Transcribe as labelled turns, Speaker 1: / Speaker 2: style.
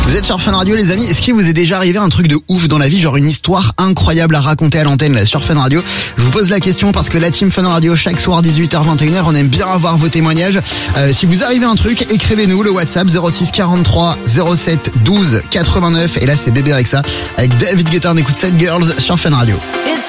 Speaker 1: Vous êtes sur Fun Radio les amis, est-ce qu'il vous est déjà arrivé un truc de ouf dans la vie, genre une histoire incroyable à raconter à l'antenne là, sur Fun Radio? Je vous pose la question parce que la team Fun Radio chaque soir 18h-21h, on aime bien avoir vos témoignages. Si vous arrivez un truc, écrivez-nous le WhatsApp 06 43 07 12 89 et là c'est Bébé Rexha avec David Guetta, on écoute Sad Girls sur Fun Radio.